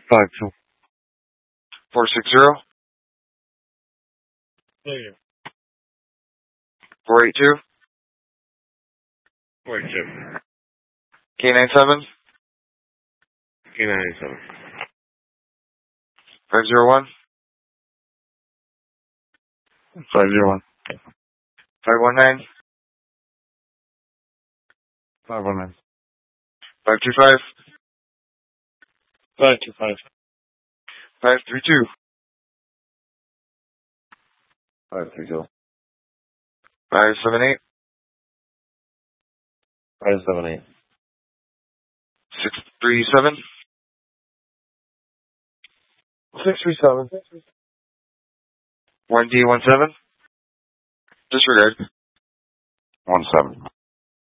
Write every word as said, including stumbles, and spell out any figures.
Five two. Four six zero. Negative. Four eight two. Four eight two. K nine seven. K nine seven. Five zero one. Five zero one. Five one nine. Five one nine. Five two five. Five two five. Five three two. Five three two. Five seven eight. Five seven eight. Six three seven. Six three seven. One D one seven. Disregard. One seven.